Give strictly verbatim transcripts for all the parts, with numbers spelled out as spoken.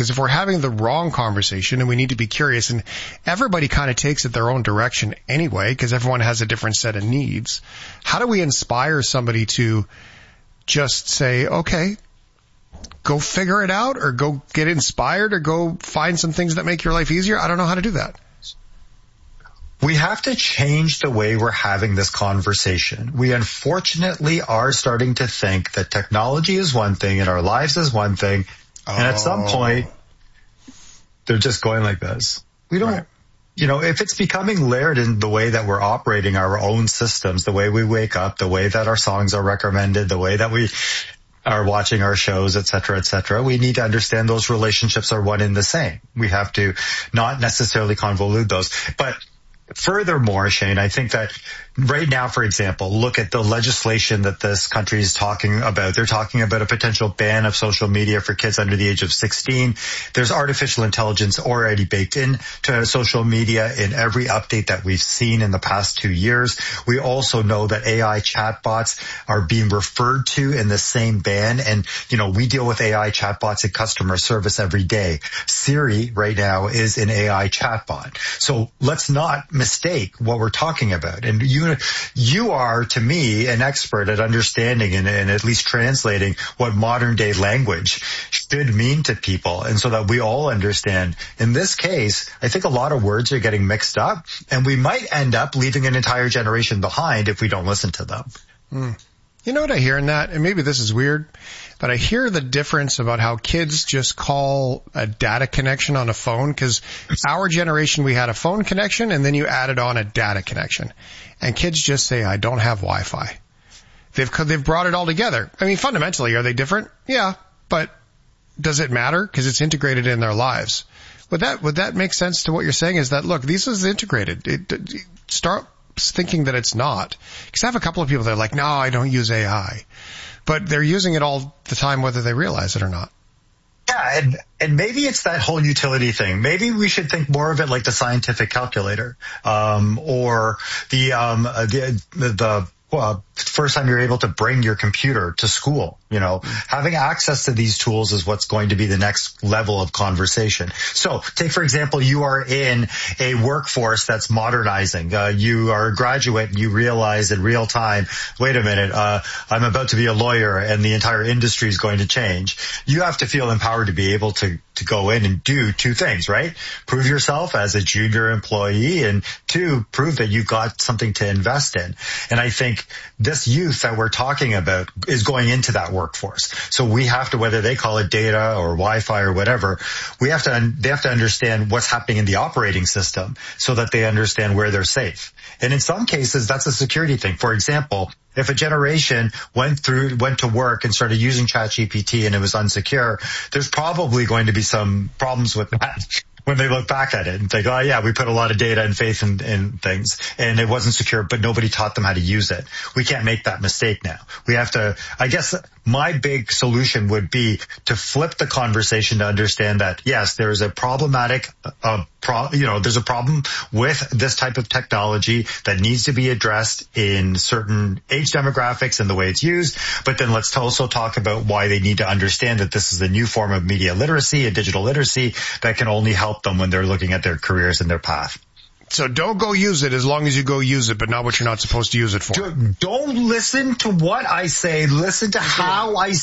Because if we're having the wrong conversation and we need to be curious, and everybody kind of takes it their own direction anyway, because everyone has a different set of needs, how do we inspire somebody to just say, okay, go figure it out, or go get inspired, or go find some things that make your life easier? I don't know how to do that. We have to change the way we're having this conversation. We unfortunately are starting to think that technology is one thing and our lives is one thing. Oh. And at some point, they're just going like this. We don't, right. you know, if it's becoming layered in the way that we're operating our own systems, the way we wake up, the way that our songs are recommended, the way that we are watching our shows, et cetera, et cetera, we need to understand those relationships are one and the same. We have to not necessarily convolute those. But furthermore, Shane, I think that right now, for example, look at the legislation that this country is talking about. They're talking about a potential ban of social media for kids under the age of sixteen. There's artificial intelligence already baked into social media in every update that we've seen in the past two years. We also know that A I chatbots are being referred to in the same ban. And, you know, we deal with A I chatbots in customer service every day. Siri right now is an A I chatbot. So let's not mistake what we're talking about. And you You are, to me, an expert at understanding and, and at least translating what modern day language should mean to people, and so that we all understand. In this case, I think a lot of words are getting mixed up, and we might end up leaving an entire generation behind if we don't listen to them. Mm. You know what I hear in that? And maybe this is weird, but I hear the difference about how kids just call a data connection on a phone, because our generation, we had a phone connection and then you added on a data connection. And kids just say, I don't have Wi-Fi. They've, they've brought it all together. I mean, fundamentally, are they different? Yeah, but does it matter? Because it's integrated in their lives. Would that, would that make sense to what you're saying? Is that, look, this is integrated. It, it, start thinking that it's not. Because I have a couple of people that are like, no, I don't use A I. But they're using it all the time, whether they realize it or not. Yeah, and, and maybe it's that whole utility thing. Maybe we should think more of it like the scientific calculator, um, or the, um, the, the, the uh, first time you're able to bring your computer to school. You know, mm-hmm. having access to these tools is what's going to be the next level of conversation. So take, for example, you are in a workforce that's modernizing. Uh, you are a graduate and you realize in real time, wait a minute, uh, I'm about to be a lawyer and the entire industry is going to change. You have to feel empowered to be able to, to go in and do two things, right? Prove yourself as a junior employee, and two, prove that you've got something to invest in. And I think this youth that we're talking about is going into that workforce. So we have to, whether they call it data or Wi-Fi or whatever, we have to, they have to understand what's happening in the operating system so that they understand where they're safe. And in some cases, that's a security thing. For example, if a generation went through, went to work and started using ChatGPT and it was unsecure, there's probably going to be some problems with that when they look back at it and think, oh yeah, we put a lot of data and faith in, in things and it wasn't secure, but nobody taught them how to use it. We can't make that mistake now. We have to, I guess my big solution would be to flip the conversation to understand that yes, there is a problematic, uh, pro, you know, there's a problem with this type of technology that needs to be addressed in certain age demographics and the way it's used. But then let's also talk about why they need to understand that this is a new form of media literacy and digital literacy that can only help them when they're looking at their careers and their path. So don't go use it as long as you go use it, but not what you're not supposed to use it for. Don't listen to what I say. Listen to how I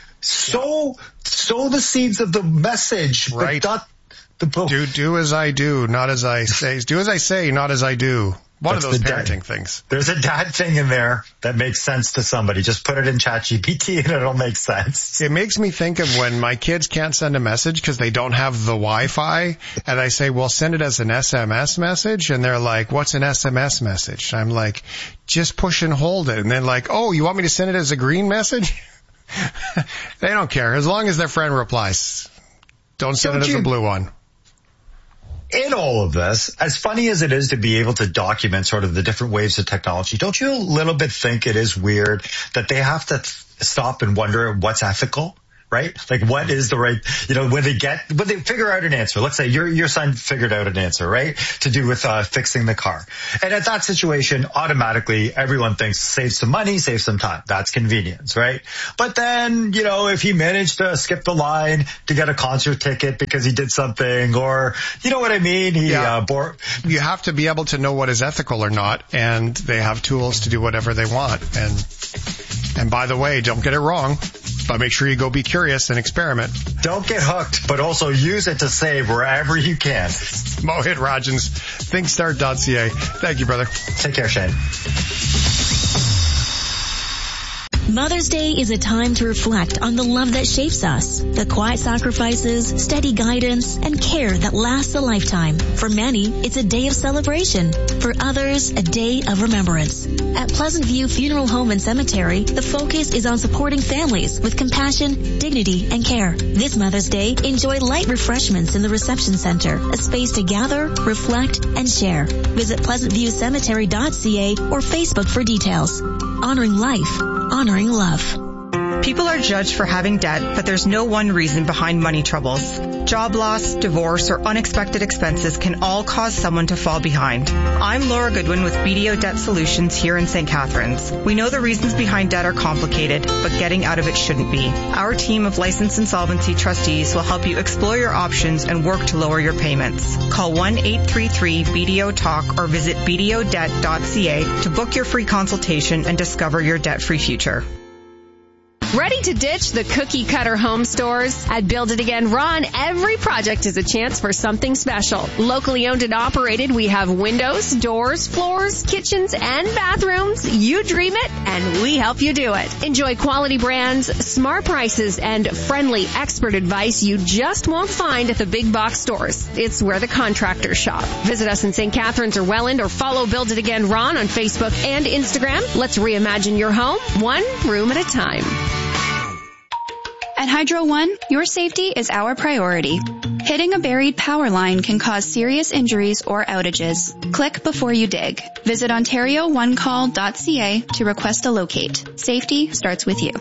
sow, sow the seeds of the message. Right. But not the book. Do, do as I do, not as I say. Do as I say, not as I do. One That's of those parenting dad. things. There's a dad thing in there that makes sense to somebody. Just put it in ChatGPT and it'll make sense. It makes me think of when my kids can't send a message because they don't have the Wi-Fi, and I say, well, send it as an S M S message, and they're like, what's an S M S message? I'm like, just push and hold it. And then like, oh, you want me to send it as a green message? They don't care. As long as their friend replies. Don't send don't it as you- a blue one. In all of this, as funny as it is to be able to document sort of the different waves of technology, don't you a little bit think it is weird that they have to th- stop and wonder what's ethical? right? Like what is the right, you know, when they get, when they figure out an answer, let's say your, your son figured out an answer, right? To do with, uh, fixing the car. And at that situation, automatically everyone thinks save some money, save some time. That's convenience, right? But then, you know, if he managed to skip the line to get a concert ticket because he did something, or, you know what I mean? He, yeah. uh, bore. You have to be able to know what is ethical or not, and they have tools to do whatever they want. And, and by the way, don't get it wrong, but make sure you go be curious and experiment. Don't get hooked, but also use it to save wherever you can. Mohit Rajans, think start dot c a. Thank you, brother. Take care, Shane. Mother's Day is a time to reflect on the love that shapes us, the quiet sacrifices, steady guidance, and care that lasts a lifetime. For many, it's a day of celebration. For others, a day of remembrance. At Pleasant View Funeral Home and Cemetery, the focus is on supporting families with compassion, dignity, and care. This Mother's Day, enjoy light refreshments in the reception center, a space to gather, reflect, and share. Visit pleasant view cemetery dot c a or Facebook for details. Honoring life. Honoring love. People are judged for having debt, but there's no one reason behind money troubles. Job loss, divorce, or unexpected expenses can all cause someone to fall behind. I'm Laura Goodwin with B D O Debt Solutions here in Saint Catharines. We know the reasons behind debt are complicated, but getting out of it shouldn't be. Our team of licensed insolvency trustees will help you explore your options and work to lower your payments. Call one eight three three B D O talk or visit b d o debt dot c a to book your free consultation and discover your debt-free future. Ready to ditch the cookie-cutter home stores? At Build It Again Ron, every project is a chance for something special. Locally owned and operated, we have windows, doors, floors, kitchens, and bathrooms. You dream it, and we help you do it. Enjoy quality brands, smart prices, and friendly expert advice you just won't find at the big box stores. It's where the contractors shop. Visit us in Saint Catharines or Welland, or follow Build It Again Ron on Facebook and Instagram. Let's reimagine your home, one room at a time. At Hydro One, your safety is our priority. Hitting a buried power line can cause serious injuries or outages. Click before you dig. Visit ontario one call dot c a to request a locate. Safety starts with you.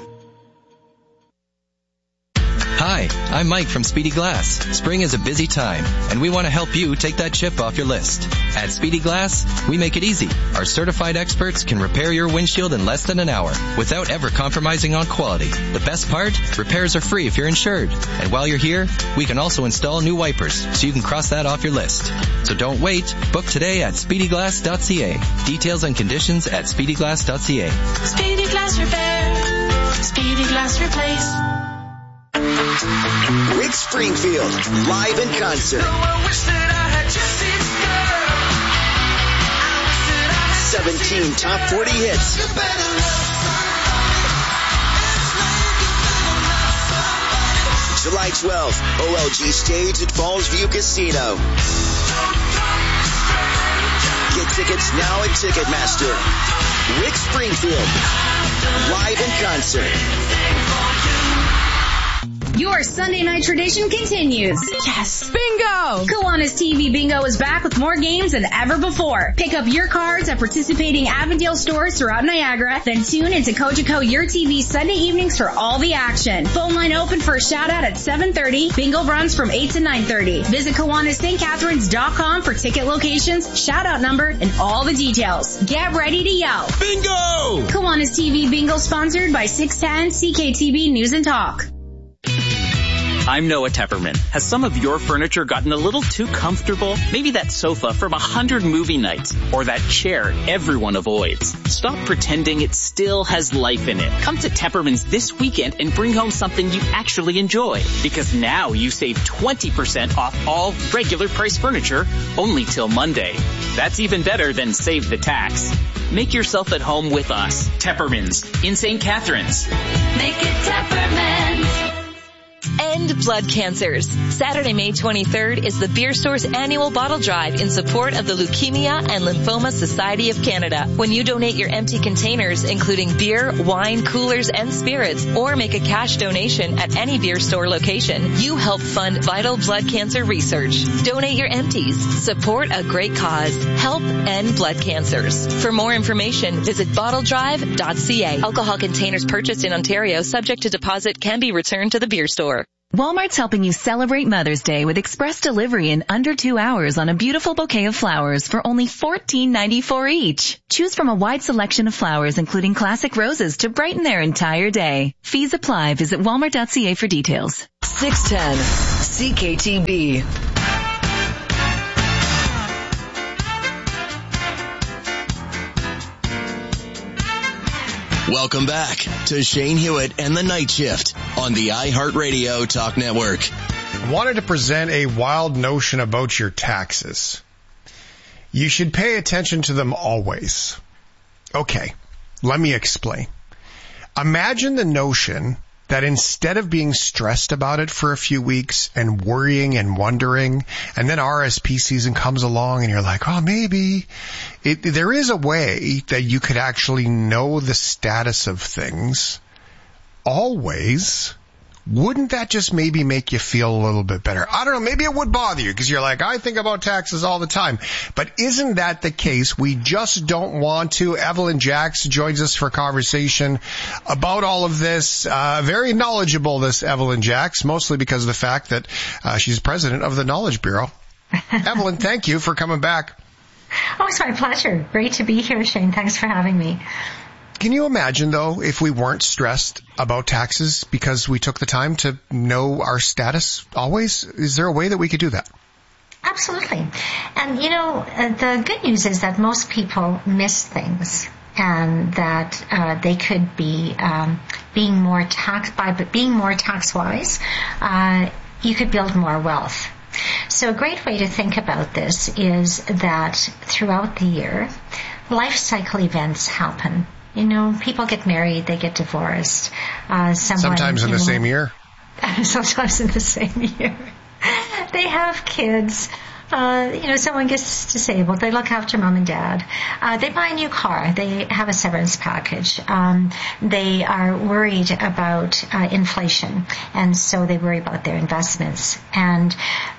Hi, I'm Mike from Speedy Glass. Spring is a busy time, and we want to help you take that chip off your list. At Speedy Glass, we make it easy. Our certified experts can repair your windshield in less than an hour without ever compromising on quality. The best part? Repairs are free if you're insured. And while you're here, we can also install new wipers so you can cross that off your list. So don't wait. Book today at speedy glass dot c a. Details and conditions at speedy glass dot c a. Speedy Glass Repair. Speedy Glass Replace. Rick Springfield, live in concert. seventeen top forty hits. July twelfth, O L G stage at Falls View Casino. Get tickets now at Ticketmaster. Rick Springfield, live in concert. Your Sunday night tradition continues. Yes! Bingo! Kiwanis T V Bingo is back with more games than ever before. Pick up your cards at participating Avondale stores throughout Niagara, then tune into Cogeco Your T V Sunday evenings for all the action. Phone line open for a shout out at seven thirty. Bingo runs from eight to nine thirty. Visit Kiwanis St Catharines dot com for ticket locations, shout out number, and all the details. Get ready to yell. Bingo! Kiwanis T V Bingo sponsored by six ten C K T V News and Talk. I'm Noah Tepperman. Has some of your furniture gotten a little too comfortable? Maybe that sofa from a hundred movie nights, or that chair everyone avoids. Stop pretending it still has life in it. Come to Tepperman's this weekend and bring home something you actually enjoy. Because now you save twenty percent off all regular price furniture only till Monday. That's even better than save the tax. Make yourself at home with us. Tepperman's in Saint Catharines. Make it Tepperman's. End blood cancers. Saturday, May twenty-third is the Beer Store's annual bottle drive in support of the Leukemia and Lymphoma Society of Canada. When you donate your empty containers, including beer, wine, coolers, and spirits, or make a cash donation at any Beer Store location, you help fund vital blood cancer research. Donate your empties. Support a great cause. Help end blood cancers. For more information, visit bottle drive dot c a. Alcohol containers purchased in Ontario subject to deposit can be returned to the Beer Store. Walmart's helping you celebrate Mother's Day with express delivery in under two hours on a beautiful bouquet of flowers for only fourteen ninety-four each. Choose from a wide selection of flowers, including classic roses, to brighten their entire day. Fees apply. Visit walmart dot c a for details. six ten C K T B. Welcome back to Shane Hewitt and the Night Shift on the iHeartRadio Talk Network. I wanted to present a wild notion about your taxes. You should pay attention to them always. Okay, let me explain. Imagine the notion that instead of being stressed about it for a few weeks and worrying and wondering, and then R S P season comes along and you're like, oh, maybe it, there is a way that you could actually know the status of things always. Wouldn't that just maybe make you feel a little bit better? I don't know, maybe it would bother you because you're like, I think about taxes all the time. But isn't that the case? We just don't want to. Evelyn Jacks joins us for a conversation about all of this. Uh, very knowledgeable, this Evelyn Jacks, mostly because of the fact that uh, she's president of the Knowledge Bureau. Evelyn, thank you for coming back. Oh, it's my pleasure. Great to be here, Shane. Thanks for having me. Can you imagine, though, if we weren't stressed about taxes because we took the time to know our status always? Is there a way that we could do that? Absolutely. And, you know, uh, the good news is that most people miss things and that uh, they could be um, being more tax by being more tax-wise, uh, you could build more wealth. So a great way to think about this is that throughout the year, life cycle events happen. You know, people get married, they get divorced. Uh, someone, Sometimes in the know, same year. Sometimes in the same year. They have kids. Uh, you know, someone gets disabled. They look after mom and dad. Uh, they buy a new car. They have a severance package. Um, they are worried about uh, inflation, and so they worry about their investments. And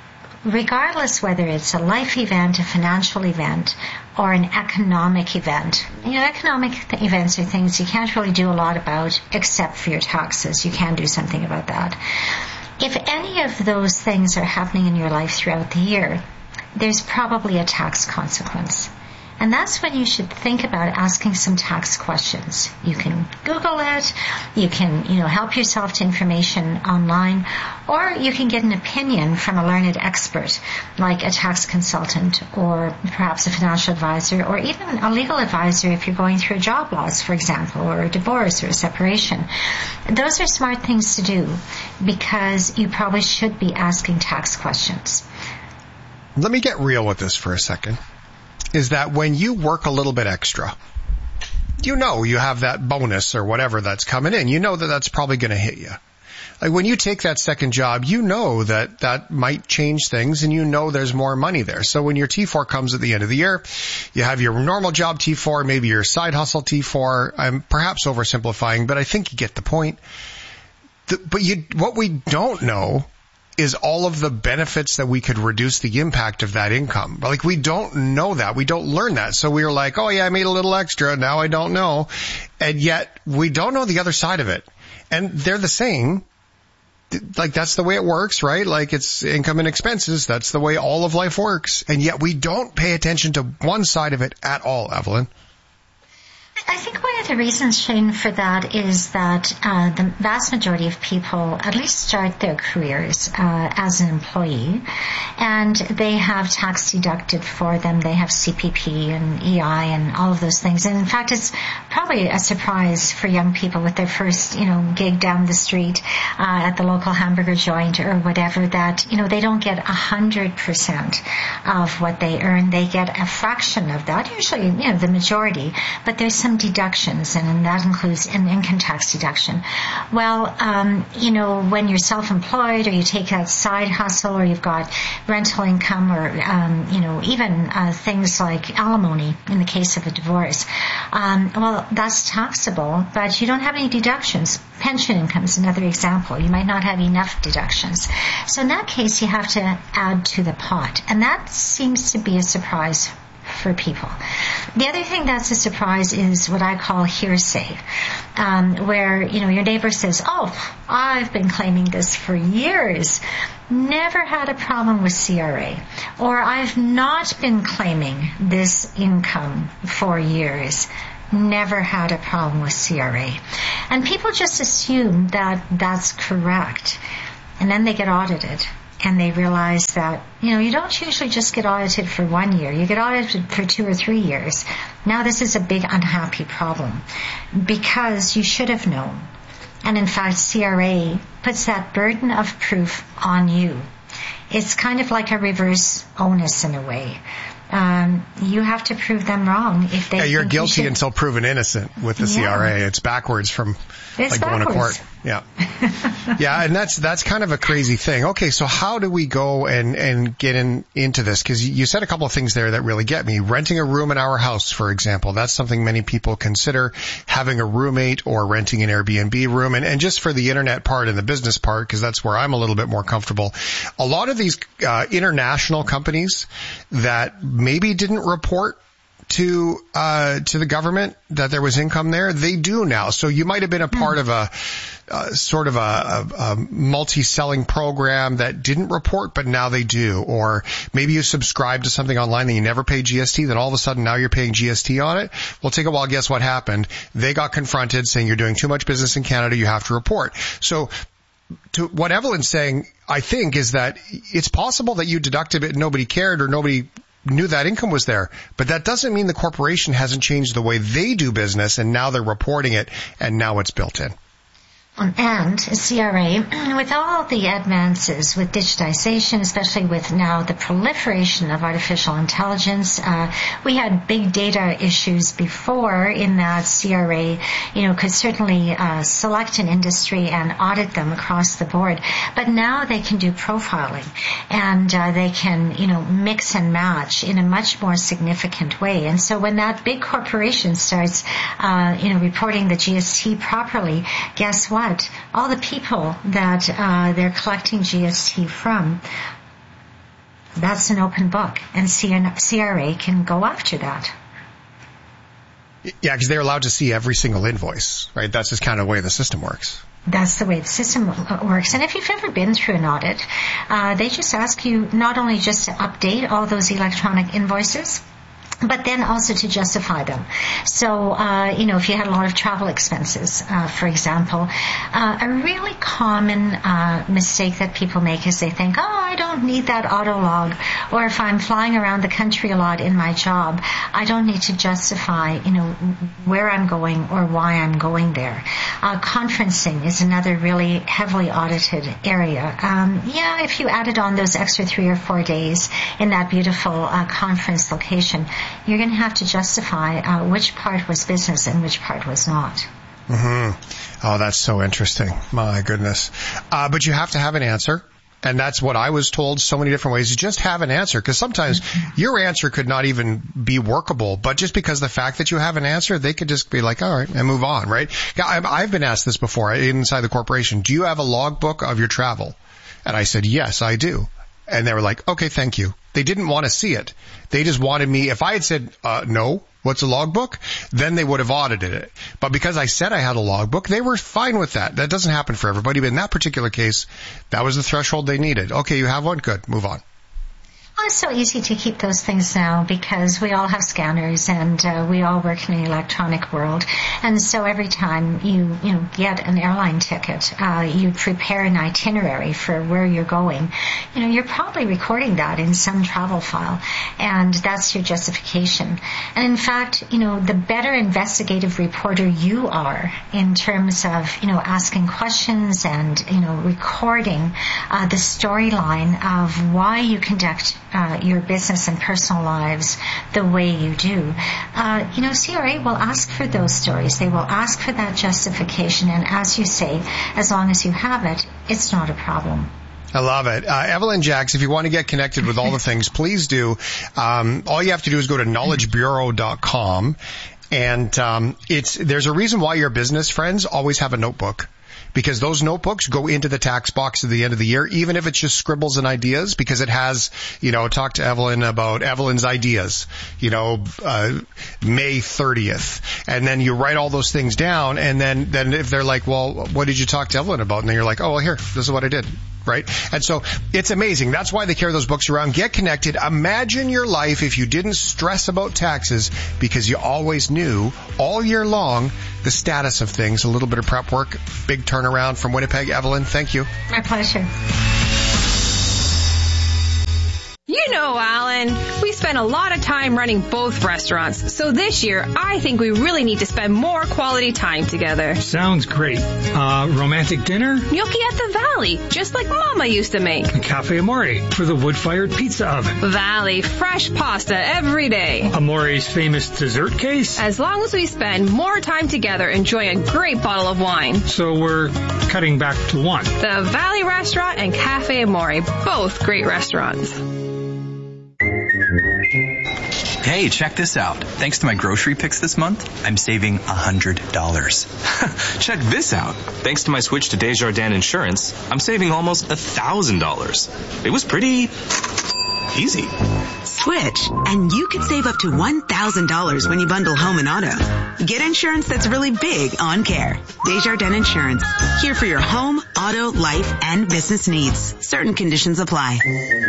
regardless whether it's a life event, a financial event, or an economic event. You know, economic th- events are things you can't really do a lot about except for your taxes. You can do something about that. If any of those things are happening in your life throughout the year, there's probably a tax consequence. And that's when you should think about asking some tax questions. You can Google it, you can, you know, help yourself to information online, or you can get an opinion from a learned expert, like a tax consultant, or perhaps a financial advisor, or even a legal advisor if you're going through a job loss, for example, or a divorce or a separation. Those are smart things to do because you probably should be asking tax questions. Let me get real with this for a second. Is that when you work a little bit extra, you know you have that bonus or whatever that's coming in. You know that that's probably going to hit you. Like when you take that second job, you know that that might change things and you know there's more money there. So when your T four comes at the end of the year, you have your normal job T four, maybe your side hustle T four. I'm perhaps oversimplifying, but I think you get the point. The, but you, what we don't know is all of the benefits that we could reduce the impact of that income. Like, we don't know that. We don't learn that. So we are like, oh yeah, I made a little extra. Now I don't know. And yet we don't know the other side of it. And they're the same. Like, that's the way it works, right? Like, it's income and expenses. That's the way all of life works. And yet we don't pay attention to one side of it at all, Evelyn. I think one of the reasons, Shane, for that is that uh, the vast majority of people at least start their careers uh, as an employee, and they have tax deducted for them. They have C P P and E I and all of those things. And in fact, it's probably a surprise for young people with their first, you know, gig down the street uh, at the local hamburger joint or whatever that, you know, they don't get a hundred percent of what they earn. They get a fraction of that, usually, you know, the majority. But there's some some deductions, and that includes an income tax deduction. Well, um, you know, when you're self-employed or you take a side hustle or you've got rental income or, um, you know, even uh, things like alimony in the case of a divorce, um, well, that's taxable, but you don't have any deductions. Pension income is another example. You might not have enough deductions. So in that case, you have to add to the pot. And that seems to be a surprise for people. The other thing that's a surprise is what I call hearsay, um, where, you know, your neighbor says, oh, I've been claiming this for years, never had a problem with C R A, or I've not been claiming this income for years, never had a problem with C R A. And people just assume that that's correct. And then they get audited. And they realize that, you know, you don't usually just get audited for one year. You get audited for two or three years. Now this is a big unhappy problem because you should have known. And in fact, C R A puts that burden of proof on you. It's kind of like a reverse onus in a way. Um, you have to prove them wrong if they. Yeah, you're think guilty you until proven innocent with the Yeah. C R A. It's backwards from It's like going to backwards. court. Yeah, yeah, and that's that's kind of a crazy thing. Okay, so how do we go and and get in into this? Because you said a couple of things there that really get me. Renting a room in our house, for example, that's something many people consider. Having a roommate or renting an Airbnb room, and and just for the internet part and the business part, because that's where I'm a little bit more comfortable. A lot of these uh, international companies that maybe didn't report to uh to the government that there was income there, they do now. So you might have been a part of a uh, sort of a, a, a multi-selling program that didn't report, but now they do. Or maybe you subscribe to something online that you never pay G S T, then all of a sudden now you're paying G S T on it. Well, take a while. Guess what happened? They got confronted saying you're doing too much business in Canada. You have to report. So to what Evelyn's saying, I think, is that it's possible that you deducted it and nobody cared or nobody knew that income was there, but that doesn't mean the corporation hasn't changed the way they do business, and now they're reporting it, and now it's built in. And C R A, with all the advances with digitization, especially with now the proliferation of artificial intelligence, uh, we had big data issues before in that C R A, you know, could certainly uh, select an industry and audit them across the board. But now they can do profiling, and uh, they can, you know, mix and match in a much more significant way. And so when that big corporation starts, uh, you know, reporting the G S T properly, guess what? All the people that uh, they're collecting G S T from, that's an open book, and C R A can go after that. Yeah, because they're allowed to see every single invoice, right? That's just kind of the way the system works. That's the way the system works. And if you've ever been through an audit, uh, they just ask you not only just to update all those electronic invoices, but then also to justify them. So, uh, you know, if you had a lot of travel expenses, uh, for example, uh, a really common uh, mistake that people make is they think, oh, I don't need that auto log. Or if I'm flying around the country a lot in my job, I don't need to justify, you know, where I'm going or why I'm going there. Uh, conferencing is another really heavily audited area. Um, yeah, if you added on those extra three or four days in that beautiful uh, conference location, you're going to have to justify uh, which part was business and which part was not. Mm-hmm. Oh, that's so interesting. My goodness. Uh, but you have to have an answer. And that's what I was told so many different ways. You just have an answer, because sometimes your answer could not even be workable. But just because the fact that you have an answer, they could just be like, all right, and move on, right? I've been asked this before inside the corporation. Do you have a logbook of your travel? And I said, yes, I do. And they were like, okay, thank you. They didn't want to see it. They just wanted me, if I had said, uh, no, what's a logbook? Then they would have audited it. But because I said I had a logbook, they were fine with that. That doesn't happen for everybody, but in that particular case, that was the threshold they needed. Okay, you have one? Good. Move on. Well, it's so easy to keep those things now because we all have scanners and uh, we all work in an electronic world. And so every time you, you know, get an airline ticket, uh, you prepare an itinerary for where you're going. You know, you're probably recording that in some travel file, and that's your justification. And in fact, you know, the better investigative reporter you are in terms of, you know, asking questions and, you know, recording uh, the storyline of why you conduct uh, your business and personal lives the way you do, uh, you know, C R A will ask for those stories. They will ask for that justification. And as you say, as long as you have it, it's not a problem. I love it. Uh, Evelyn Jacks, if you want to get connected with all the things, please do. Um, all you have to do is go to knowledge bureau dot com. And um, it's there's a reason why your business friends always have a notebook. Because those notebooks go into the tax box at the end of the year, even if it's just scribbles and ideas, because it has, you know, talk to Evelyn about Evelyn's ideas, you know, uh, May thirtieth. And then you write all those things down. And then, then if they're like, well, what did you talk to Evelyn about? And then you're like, oh, well, here, this is what I did. Right? And so it's amazing. That's why they carry those books around. Get connected. Imagine your life if you didn't stress about taxes because you always knew all year long the status of things. A little bit of prep work. Big turnaround from Winnipeg. Evelyn, thank you. My pleasure. You know, Alan, we spend a lot of time running both restaurants. So this year, I think we really need to spend more quality time together. Sounds great. Uh, romantic dinner? Gnocchi at the Valley, just like Mama used to make. Cafe Amore for the wood-fired pizza oven. Valley, fresh pasta every day. Amore's famous dessert case? As long as we spend more time together enjoying a great bottle of wine. So we're cutting back to one. The Valley Restaurant and Cafe Amore, both great restaurants. Hey, check this out. Thanks to my grocery picks this month, I'm saving one hundred dollars. Check this out. Thanks to my switch to Desjardins Insurance, I'm saving almost one thousand dollars. It was pretty easy. Switch, and you could save up to one thousand dollars when you bundle home and auto. Get insurance that's really big on care. Desjardins Insurance. Here for your home, auto, life, and business needs. Certain conditions apply.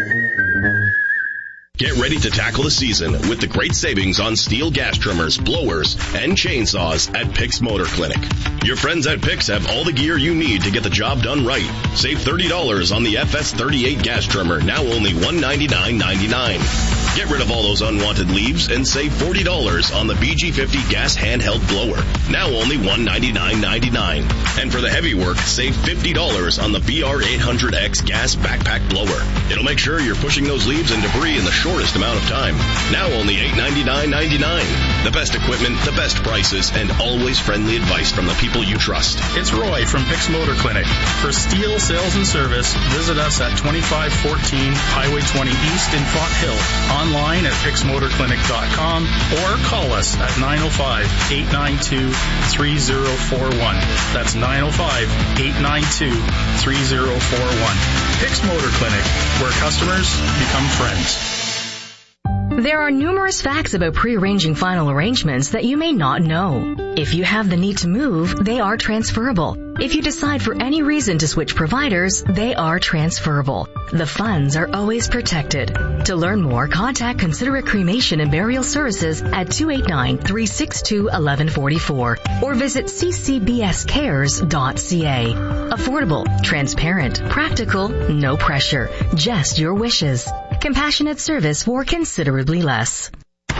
Get ready to tackle the season with the great savings on steel gas trimmers, blowers, and chainsaws at Pix Motor Clinic. Your friends at Pix have all the gear you need to get the job done right. Save thirty dollars on the F S thirty-eight gas trimmer, now only one hundred ninety-nine ninety-nine. Get rid of all those unwanted leaves and save forty dollars on the B G fifty gas handheld blower, now only one hundred ninety-nine ninety-nine. And for the heavy work, save fifty dollars on the B R eight hundred X gas backpack blower. It'll make sure you're pushing those leaves and debris in the shortest amount of time. Now only eight hundred ninety-nine ninety-nine. The best equipment, the best prices, and always friendly advice from the people you trust. It's Roy from Pix Motor Clinic. For steel sales and service, visit us at twenty-five fourteen Highway twenty East in Font Hill. Online at pix motor clinic dot com or call us at nine oh five, eight nine two, three oh four one. That's nine oh five, eight nine two, three oh four one. Pix Motor Clinic, where customers become friends. There are numerous facts about pre-arranging final arrangements that you may not know. If you have the need to move, they are transferable. If you decide for any reason to switch providers, they are transferable. The funds are always protected. To learn more, contact Considerate Cremation and Burial Services at two eight nine, three six two, one one four four or visit c c b s cares dot c a. Affordable, transparent, practical, no pressure, just your wishes. Compassionate service for considerably less.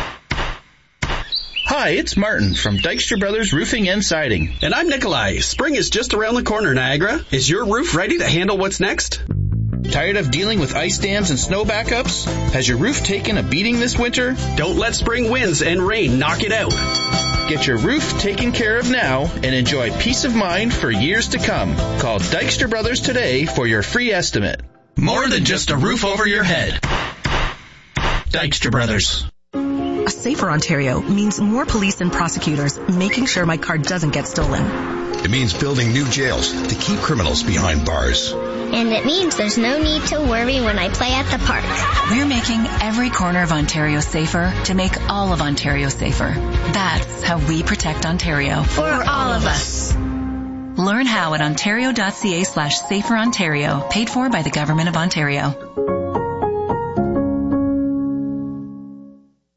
Hi, it's Martin from Dykstra Brothers Roofing and Siding. And I'm Nikolai. Spring is just around the corner, Niagara. Is your roof ready to handle what's next? Tired of dealing with ice dams and snow backups? Has your roof taken a beating this winter? Don't let spring winds and rain knock it out. Get your roof taken care of now and enjoy peace of mind for years to come. Call Dykstra Brothers today for your free estimate. More than just a roof over your head. Dykstra Brothers. A safer Ontario means more police and prosecutors making sure my car doesn't get stolen. It means building new jails to keep criminals behind bars. And it means there's no need to worry when I play at the park. We're making every corner of Ontario safer to make all of Ontario safer. That's how we protect Ontario. For, For all of us. Learn how at ontario.ca slash safer Ontario, paid for by the Government of Ontario.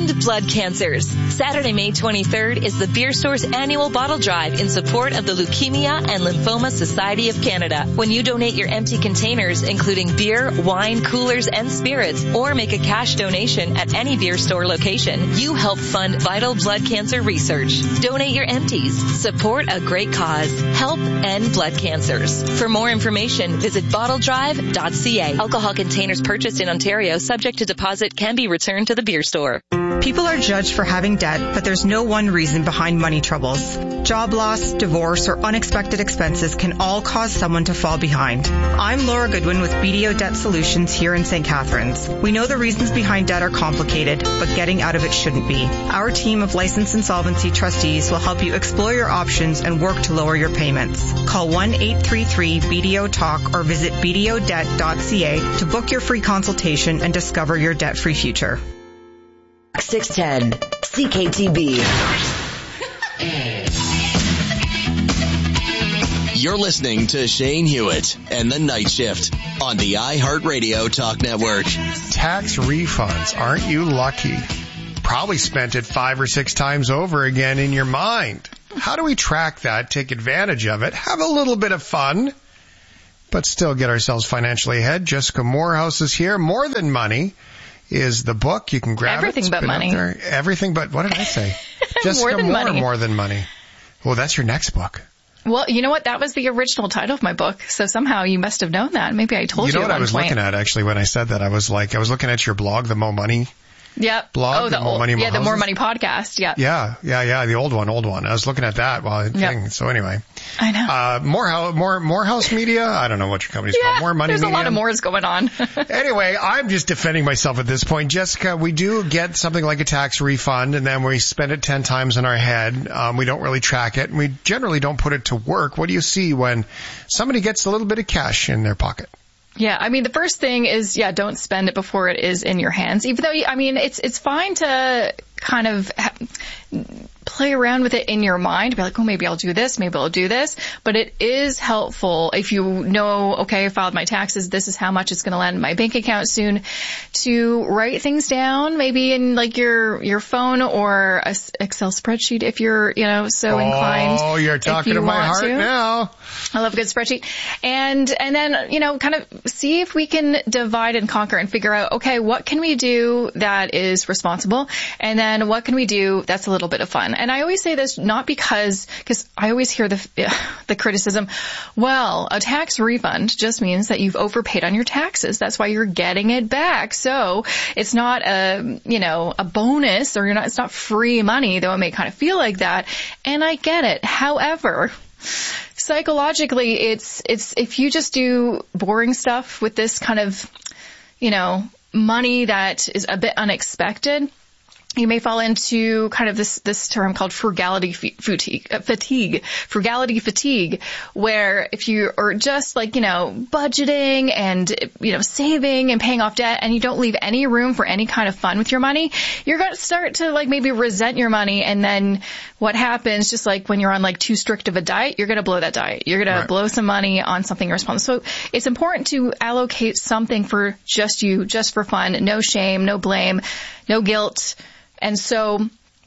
End blood cancers. Saturday, May twenty-third is the Beer Store's annual bottle drive in support of the Leukemia and Lymphoma Society of Canada. When you donate your empty containers, including beer, wine, coolers, and spirits, or make a cash donation at any Beer Store location, you help fund vital blood cancer research. Donate your empties. Support a great cause. Help end blood cancers. For more information, visit bottle drive dot c a. Alcohol containers purchased in Ontario, subject to deposit, can be returned to the Beer Store. People are judged for having debt, but there's no one reason behind money troubles. Job loss, divorce, or unexpected expenses can all cause someone to fall behind. I'm Laura Goodwin with B D O Debt Solutions here in Saint Catharines. We know the reasons behind debt are complicated, but getting out of it shouldn't be. Our team of licensed insolvency trustees will help you explore your options and work to lower your payments. Call one eight three three B D O talk or visit b d o debt dot c a to book your free consultation and discover your debt-free future. six ten C K T B. You're listening to Shane Hewitt and the Night Shift on the iHeartRadio Talk Network. Tax refunds. Aren't you lucky? Probably spent it five or six times over again in your mind. How do we track that, take advantage of it, have a little bit of fun, but still get ourselves financially ahead? Jessica Morehouse is here. More Than Money is the book. You can grab Everything it. But money. There. Everything but, what did I say? Jessica More Than Moore, Money. More Than Money. Well, that's your next book. Well, you know what? That was the original title of my book. So somehow you must have known that. Maybe I told you. You know at what I one was point. looking at actually when I said that? I was like, I was looking at your blog, the Mo Money Yep. blog, oh, the, the More old, Money, More yeah, the More Houses? Money podcast. Yeah. Yeah, yeah, yeah, the old one, old one. I was looking at that while Yep. thing. So anyway. I know. Uh, Morehouse, More, Morehouse Media? I don't know what your company's Yeah, called. More Money there's Media? a lot of mores going on. Anyway, I'm just defending myself at this point. Jessica, we do get something like a tax refund, and then we spend it ten times in our head. Um, we don't really track it, and we generally don't put it to work. What do you see when somebody gets a little bit of cash in their pocket? Yeah, I mean, the first thing is, yeah, don't spend it before it is in your hands. Even though, you, I mean, it's it's fine to kind of ha- play around with it in your mind, be like, oh, maybe I'll do this, maybe I'll do this. But it is helpful if you know, okay, I filed my taxes, this is how much it's going to land in my bank account soon, to write things down, maybe in like your your phone or a s- Excel spreadsheet if you're, you know, so inclined. Oh, you're talking you to my want heart to. now. I love a good spreadsheet. And and then, you know, kind of see if we can divide and conquer and figure out, okay, what can we do that is responsible? And then what can we do that's a little bit of fun? And I always say this not because, because I always hear the the criticism, well, a tax refund just means that you've overpaid on your taxes. That's why you're getting it back. So it's not a, you know, a bonus, or you're not, it's not free money, though it may kind of feel like that. And I get it. However, psychologically, it's, it's, if you just do boring stuff with this kind of, you know, money that is a bit unexpected, you may fall into kind of this, this term called frugality fatigue, fatigue, frugality fatigue, where if you are just like, you know, budgeting and, you know, saving and paying off debt, and you don't leave any room for any kind of fun with your money, you're going to start to like maybe resent your money. And then what happens, just like when you're on like too strict of a diet, you're going to blow that diet. You're going Right. to blow some money on something irresponsible. So it's important to allocate something for just you, just for fun, no shame, no blame, no guilt. And so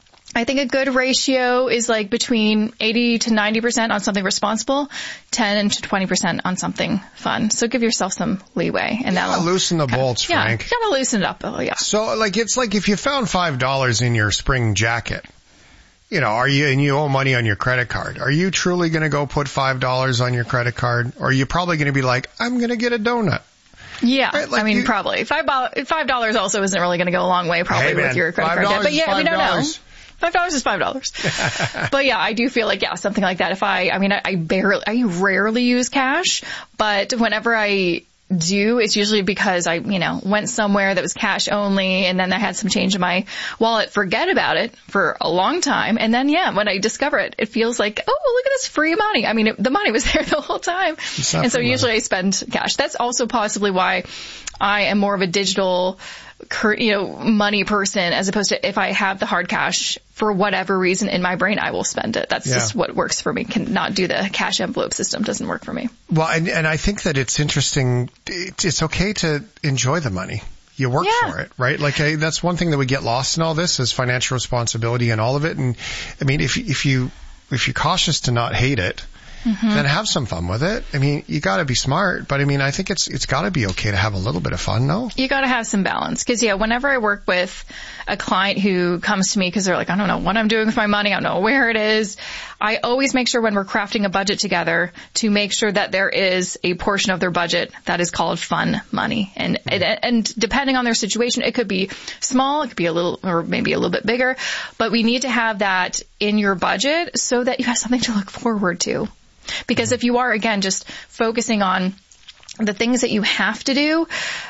I think a good ratio is like between eighty to ninety percent on something responsible, ten to twenty percent on something fun. So give yourself some leeway, and that'll loosen the bolts, Frank. Yeah, kind of loosen it up. Oh, yeah. So, like, it's like if you found five dollars in your spring jacket, you know, are you, and you owe money on your credit card, are you truly going to go put five dollars on your credit card? Or are you probably going to be like, I'm going to get a donut? Yeah, Right, like I mean, you- probably. Five Five dollars also isn't really going to go a long way, probably, Hey, man, with your credit card five debt. But dollars yeah, is we don't know. five dollars. Five dollars is five dollars. But yeah, I do feel like, yeah, something like that. If I, I mean, I, I barely, I rarely use cash, but whenever I do, it's usually because I, you know, went somewhere that was cash only, and then I had some change in my wallet, forget about it for a long time. And then, yeah, when I discover it, it feels like, oh, look at this free money. I mean, it, the money was there the whole time. not And so free usually I spend cash. That's also possibly why I am more of a digital, you know, money person, as opposed to if I have the hard cash for whatever reason in my brain, I will spend it. That's Yeah. just what works for me. Can not do the cash envelope system. Doesn't work for me. Well, and, and I think that it's interesting. It's, it's okay to enjoy the money. You work Yeah. for it, right? Like I, that's one thing that we get lost in all this is financial responsibility and all of it. And I mean, if if you if you're cautious to not hate it, mm-hmm. then have some fun with it. I mean, you got to be smart, but I mean, I think it's it's got to be okay to have a little bit of fun, no? You got to have some balance. Because, yeah, whenever I work with a client who comes to me because they're like, I don't know what I'm doing with my money, I don't know where it is, I always make sure when we're crafting a budget together to make sure that there is a portion of their budget that is called fun money. And mm-hmm. and, and depending on their situation, it could be small, it could be a little, or maybe a little bit bigger, but we need to have that in your budget so that you have something to look forward to. Because if you are, again, just focusing on the things that you have to do,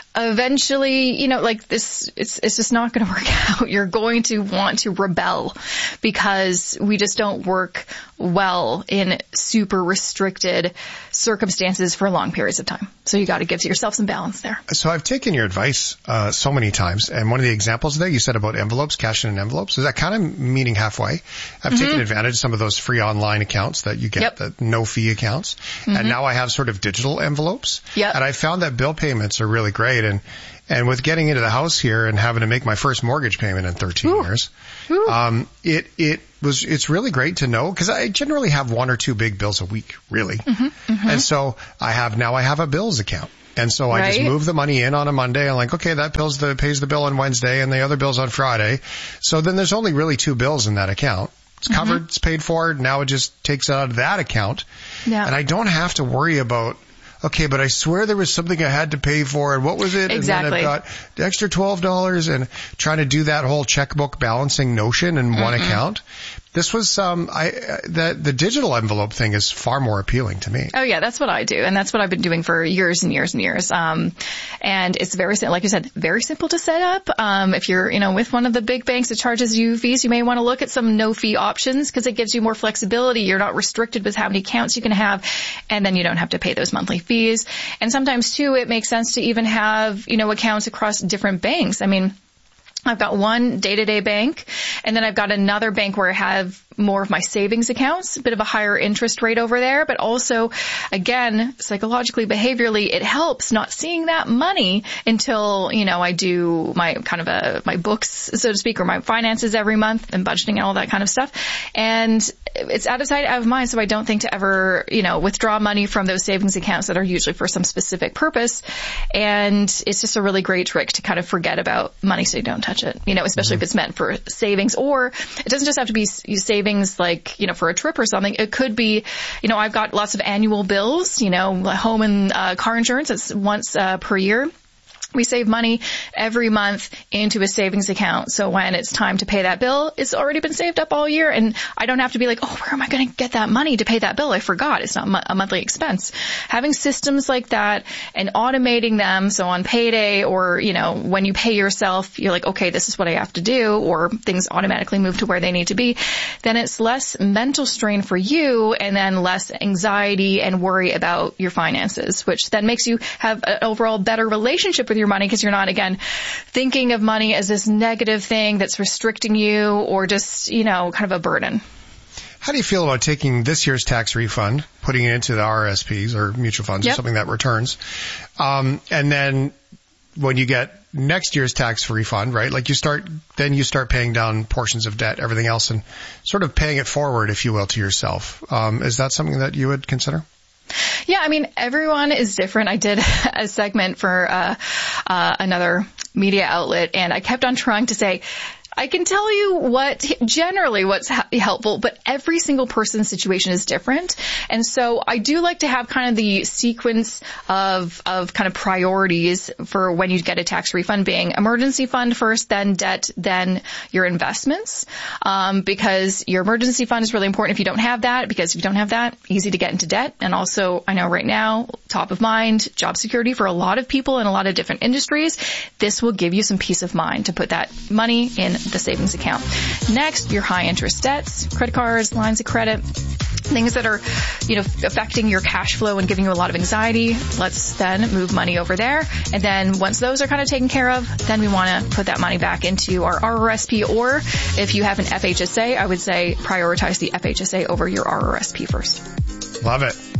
eventually, you know, like this, it's, it's just not going to work out. You're going to want to rebel because we just don't work well in super restricted circumstances for long periods of time. So you got to give yourself some balance there. So I've taken your advice uh, so many times, and one of the examples there you said about envelopes, cash in envelopes, is that kind of meeting halfway? I've mm-hmm. taken advantage of some of those free online accounts that you get, yep. the no fee accounts, mm-hmm. and now I have sort of digital envelopes. Yep. And I found that bill payments are really great, and and with getting into the house here and having to make my first mortgage payment in thirteen Ooh. years, Ooh. um, it it was it's really great to know because I generally have one or two big bills a week, really, mm-hmm. Mm-hmm. and so I have now I have a bills account. And so I right. just move the money in on a Monday. I'm like, okay, that bills the, pays the bill on Wednesday and the other bill's on Friday. So then there's only really two bills in that account. It's covered. Mm-hmm. It's paid for. Now it just takes it out of that account. Yeah. And I don't have to worry about, okay, but I swear there was something I had to pay for, and what was it? Exactly. And then I've got the extra twelve dollars, and trying to do that whole checkbook balancing notion in mm-hmm. one account. This was, um, I, uh, the, the digital envelope thing is far more appealing to me. Oh yeah, that's what I do. And that's what I've been doing for years and years and years. Um, and it's very, like you said, very simple to set up. Um, if you're, you know, with one of the big banks that charges you fees, you may want to look at some no fee options because it gives you more flexibility. You're not restricted with how many accounts you can have, and then you don't have to pay those monthly fees. And sometimes too, it makes sense to even have, you know, accounts across different banks. I mean, I've got one day-to-day bank, and then I've got another bank where I have more of my savings accounts, a bit of a higher interest rate over there, but also, again, psychologically, behaviorally, it helps not seeing that money until, you know, I do my kind of a, my books, so to speak, or my finances every month and budgeting and all that kind of stuff. And it's out of sight, out of mind, so I don't think to ever, you know, withdraw money from those savings accounts that are usually for some specific purpose. And it's just a really great trick to kind of forget about money so you don't touch it, you know, especially mm-hmm. if it's meant for savings, or it doesn't just have to be savings like, you know, for a trip or something. It could be, you know, I've got lots of annual bills, you know, home and uh, car insurance. It's once uh, per year. We save money every month into a savings account. So when it's time to pay that bill, it's already been saved up all year. And I don't have to be like, oh, where am I going to get that money to pay that bill? I forgot. It's not a monthly expense. Having systems like that and automating them. So on payday, or, you know, when you pay yourself, you're like, okay, this is what I have to do, or things automatically move to where they need to be. Then it's less mental strain for you, and then less anxiety and worry about your finances, which then makes you have an overall better relationship with your money, because you're not, again, thinking of money as this negative thing that's restricting you or just, you know, kind of a burden. How do you feel about taking this year's tax refund, putting it into the R R S Ps or mutual funds yep. or something that returns, um, and then when you get next year's tax refund, right, like you start, then you start paying down portions of debt, everything else, and sort of paying it forward, if you will, to yourself. Um, is that something that you would consider? Yeah, I mean, everyone is different. I did a segment for uh, uh, another media outlet, and I kept on trying to say, I can tell you what, generally what's ha- helpful, but every single person's situation is different. And so I do like to have kind of the sequence of, of kind of priorities for when you get a tax refund, being emergency fund first, then debt, then your investments. Um, because your emergency fund is really important if you don't have that, because if you don't have that, easy to get into debt. And also, I know right now, top of mind, job security for a lot of people in a lot of different industries. This will give you some peace of mind to put that money in the savings account. Next, your high interest debts, credit cards, lines of credit, things that are, you know, affecting your cash flow and giving you a lot of anxiety. Let's then move money over there. And then once those are kind of taken care of, then we want to put that money back into our R R S P, or if you have an F H S A, I would say prioritize the F H S A over your R R S P first. Love it.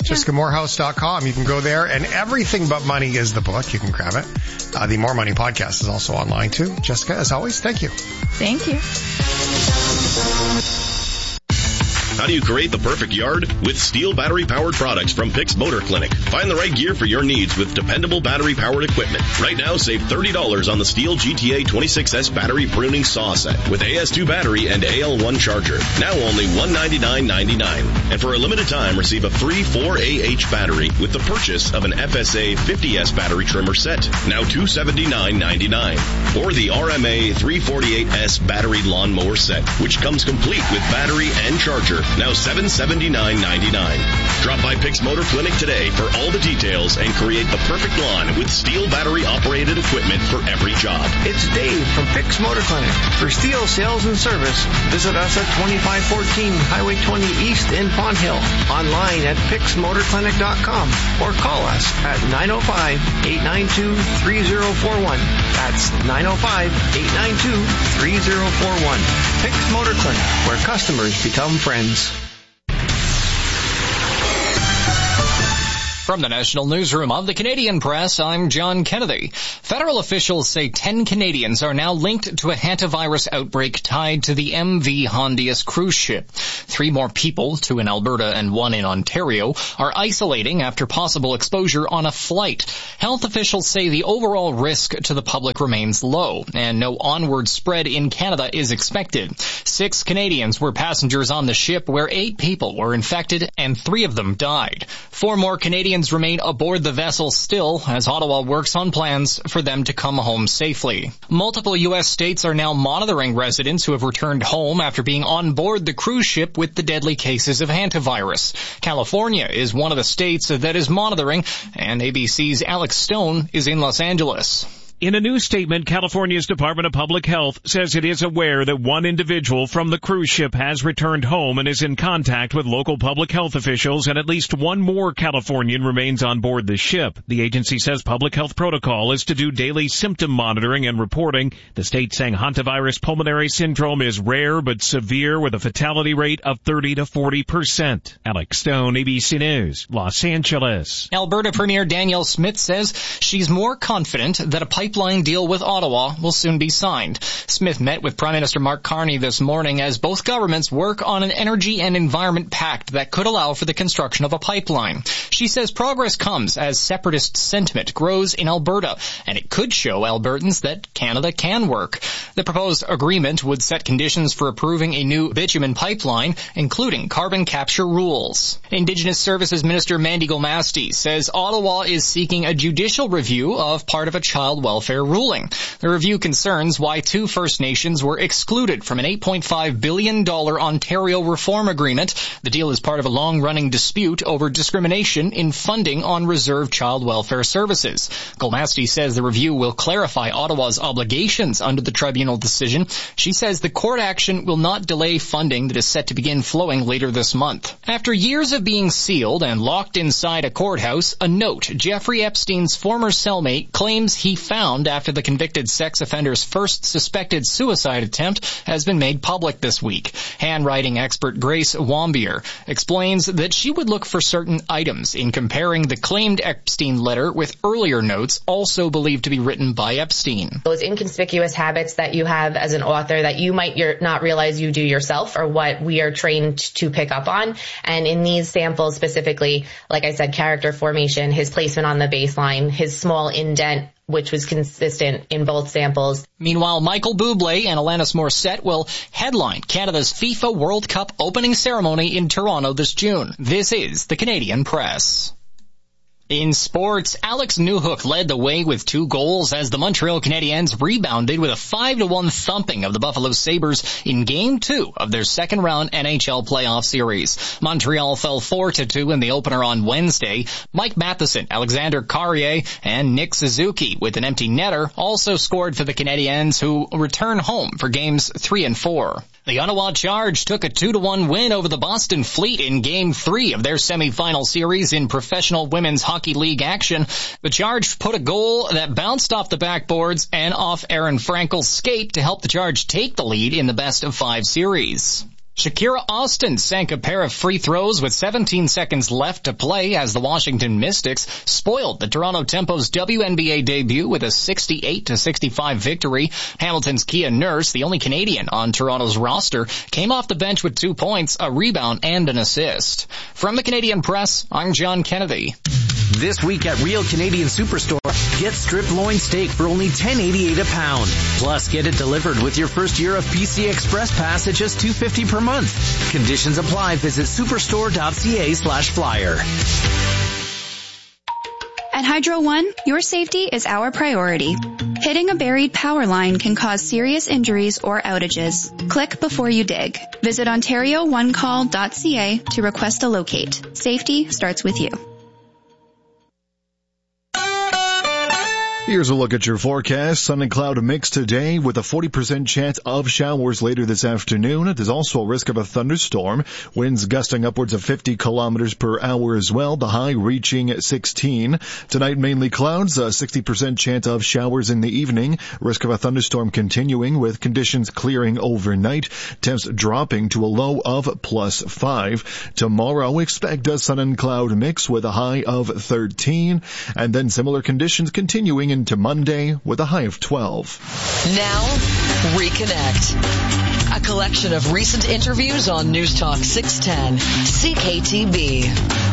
Jessica Morehouse dot com. You can go there, and Everything But Money is the book. You can grab it. Uh, the More Money podcast is also online, too. Jessica, as always, thank you. Thank you. How do you create the perfect yard? With Steel battery-powered products from Pix Motor Clinic. Find the right gear for your needs with dependable battery-powered equipment. Right now, save thirty dollars on the Steel G T A twenty-six S battery pruning saw set with A S two battery and A L one charger. Now only one hundred ninety-nine ninety-nine. And for a limited time, receive a free four A H battery with the purchase of an F S A fifty S battery trimmer set. Now two hundred seventy-nine ninety-nine. Or the R M A three forty-eight S battery lawnmower set, which comes complete with battery and charger. Now seven hundred seventy-nine ninety-nine. Drop by Pix Motor Clinic today for all the details and create the perfect lawn with Steel battery-operated equipment for every job. It's Dave from Pix Motor Clinic. For Steel sales and service, visit us at twenty-five fourteen Highway twenty East in Pond Hill. Online at pix motor clinic dot com or call us at nine oh five, eight nine two, three oh four one. That's nine oh five, eight nine two, three oh four one. Pix Motor Clinic, where customers become friends. From the National Newsroom of the Canadian Press, I'm John Kennedy. Federal officials say ten Canadians are now linked to a hantavirus outbreak tied to the M V Hondius cruise ship. Three more people, two in Alberta and one in Ontario, are isolating after possible exposure on a flight. Health officials say the overall risk to the public remains low, and no onward spread in Canada is expected. Six Canadians were passengers on the ship where eight people were infected and three of them died. Four more Canadians remain aboard the vessel still as Ottawa works on plans for them to come home safely. Multiple U S states are now monitoring residents who have returned home after being on board the cruise ship with the deadly cases of hantavirus. California is one of the states that is monitoring, and A B C's Alex Stone is in Los Angeles. In a new statement, California's Department of Public Health says it is aware that one individual from the cruise ship has returned home and is in contact with local public health officials, and at least one more Californian remains on board the ship. The agency says public health protocol is to do daily symptom monitoring and reporting. The state saying hantavirus pulmonary syndrome is rare but severe with a fatality rate of thirty to forty percent. Alex Stone, A B C News, Los Angeles. Alberta Premier Danielle Smith says she's more confident that a pipeline pipeline deal with Ottawa will soon be signed. Smith met with Prime Minister Mark Carney this morning as both governments work on an energy and environment pact that could allow for the construction of a pipeline. She says progress comes as separatist sentiment grows in Alberta, and it could show Albertans that Canada can work. The proposed agreement would set conditions for approving a new bitumen pipeline, including carbon capture rules. Indigenous Services Minister Mandy Gomasti says Ottawa is seeking a judicial review of part of a child welfare ruling. The review concerns why two First Nations were excluded from an eight point five billion dollars Ontario reform agreement. The deal is part of a long-running dispute over discrimination in funding on reserved child welfare services. Gomasti says the review will clarify Ottawa's obligations under the tribunal decision. She says the court action will not delay funding that is set to begin flowing later this month. After years of being sealed and locked inside a courthouse, a note Jeffrey Epstein's former cellmate claims he found after the convicted sex offender's first suspected suicide attempt has been made public this week. Handwriting expert Grace Wambier explains that she would look for certain items in comparing the claimed Epstein letter with earlier notes also believed to be written by Epstein. Those inconspicuous habits that you have as an author that you might not realize you do yourself are what we are trained to pick up on. And in these samples specifically, like I said, character formation, his placement on the baseline, his small indent, which was consistent in both samples. Meanwhile, Michael Bublé and Alanis Morissette will headline Canada's FIFA World Cup opening ceremony in Toronto this June. This is the Canadian Press. In sports, Alex Newhook led the way with two goals as the Montreal Canadiens rebounded with a five to one thumping of the Buffalo Sabres in Game two of their second-round N H L playoff series. Montreal fell four to two in the opener on Wednesday. Mike Matheson, Alexander Carrier, and Nick Suzuki with an empty netter also scored for the Canadiens, who return home for Games three and four. The Ottawa Charge took a two to one win over the Boston Fleet in Game three of their semifinal series in professional women's hockey league action. The Charge put a goal that bounced off the backboards and off Aaron Frankel's skate to help the Charge take the lead in the best of five series. Shakira Austin sank a pair of free throws with seventeen seconds left to play as the Washington Mystics spoiled the Toronto Tempo's W N B A debut with a sixty-eight to sixty-five victory. Hamilton's Kia Nurse, the only Canadian on Toronto's roster, came off the bench with two points, a rebound, and an assist. From the Canadian Press, I'm John Kennedy. This week at Real Canadian Superstore, get strip loin steak for only ten eighty-eight a pound. Plus, get it delivered with your first year of P C Express Pass at just two fifty per month. Conditions apply. Visit superstore.ca slash flyer. At Hydro One, your safety is our priority. Hitting a buried power line can cause serious injuries or outages. Click before you dig. Visit ontario one call dot c a to request a locate. Safety starts with you. Here's a look at your forecast. Sun and cloud mix today with a forty percent chance of showers later this afternoon. There's also a risk of a thunderstorm. Winds gusting upwards of fifty kilometers per hour as well. The high reaching sixteen. Tonight mainly clouds, a sixty percent chance of showers in the evening. Risk of a thunderstorm continuing with conditions clearing overnight. Temps dropping to a low of plus five. Tomorrow expect a sun and cloud mix with a high of thirteen. And then similar conditions continuing into Monday with a high of twelve. Now, Reconnect. A collection of recent interviews on News Talk six ten, C K T B.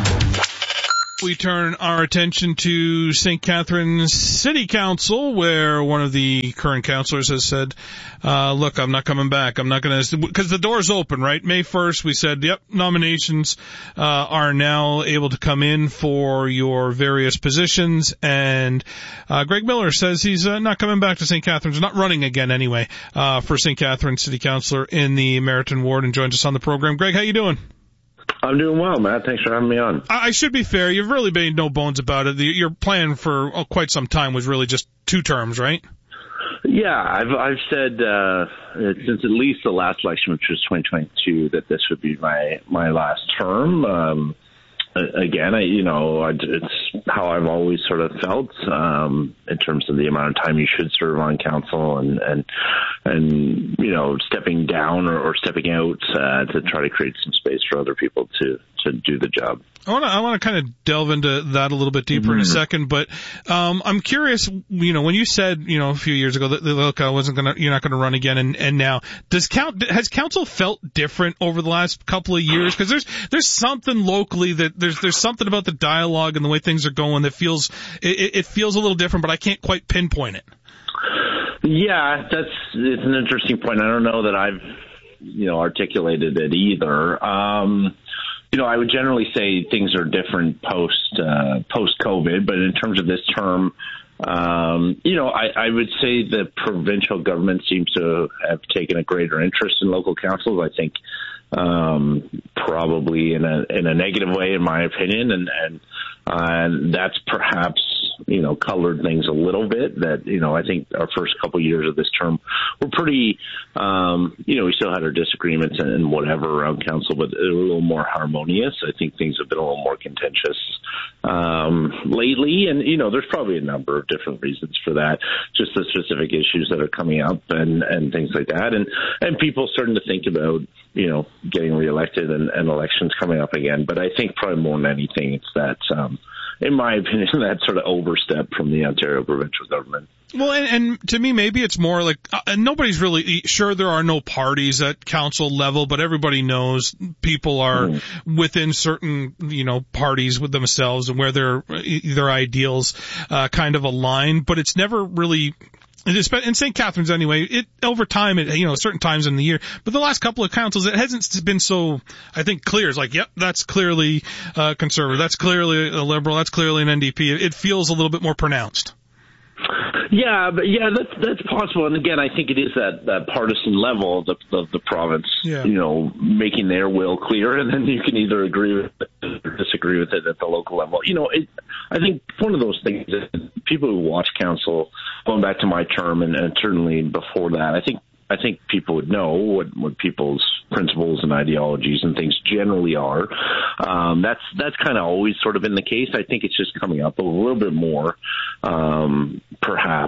We turn our attention to Saint Catharines City Council, where one of the current councillors has said, uh, look, I'm not coming back. I'm not going to, because the door's open, right? May first, we said, yep, nominations uh, are now able to come in for your various positions. And uh, Greg Miller says he's uh, not coming back to Saint Catharines, not running again anyway, uh, for Saint Catharines City Councillor in the Meriton Ward, and joins us on the program. Greg, how you doing? I'm doing well, Matt. Thanks for having me on. I should be fair. You've really made no bones about it. Your plan for oh, quite some time was really just two terms, right? Yeah, I've I've said uh, since at least the last election, which was twenty twenty-two, that this would be my my last term. Um, again, I, you know, it's how I've always sort of felt um, in terms of the amount of time you should serve on council, and and and you know, stepping down or, or stepping out uh, to try to create some space for other people to to do the job. I want to I want to kind of delve into that a little bit deeper mm-hmm. in a second, but um, I'm curious. You know, when you said, you know, a few years ago that, that look, I wasn't gonna, you're not gonna run again, and, and now does count has council felt different over the last couple of years? Because there's there's something locally that there's there's something about the dialogue and the way things are going that feels it, it feels a little different, but I can't quite pinpoint it. Yeah, that's it's an interesting point. I don't know that I've you know articulated it either. Um, You know, I would generally say things are different post uh, post COVID, but in terms of this term, um, you know, I, I would say the provincial government seems to have taken a greater interest in local councils. I think um, probably in a in a negative way, in my opinion, and and uh, that's perhaps you know colored things a little bit. That you know, I think our first couple of years of this term were pretty. Um, you know, we still had our disagreements and, and whatever around council, but they were a little more harmonious. I think things have been a little more contentious um, lately, and you know, there's probably a number of different reasons for that. Just the specific issues that are coming up and and things like that, and and people starting to think about you know getting reelected and, and elections coming up again. But I think probably more than anything, it's that. Um, in my opinion, that sort of overstep from the Ontario provincial government. Well, and, and to me, maybe it's more like uh, nobody's really sure. There are no parties at council level, but everybody knows people are mm. within certain, you know, parties with themselves and where their their ideals uh, kind of align. But it's never really. In Saint Catharines, anyway, it over time, it, you know, certain times in the year, but the last couple of councils, it hasn't been so, I think, clear. It's like, yep, that's clearly uh, conservative, that's clearly a liberal, that's clearly an N D P. It, it feels a little bit more pronounced. Yeah, but yeah, that's that's possible. And again, I think it is that, that partisan level of the, of the province, yeah. you know, making their will clear, and then you can either agree with it or disagree with it at the local level. You know, it, I think one of those things that people who watch council, going back to my term and, and certainly before that, I think I think people would know what, what people's principles and ideologies and things generally are. Um, that's that's kind of always sort of been the case. I think it's just coming up a little bit more, um, perhaps,